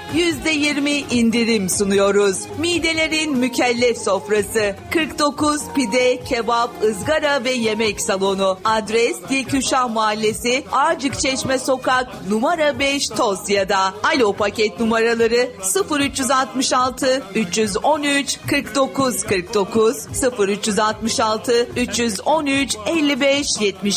%20 indirim sunuyoruz. Midelerin mükellef sofrası. 49 pide, kebap, ızgara ve yemek salonu. Adres Dilküşah Mahallesi, Arcıkçeşme Sokak, numara 5, Tosya'da. Alo paket numaraları 0366 313 49 49 0366 313 55 70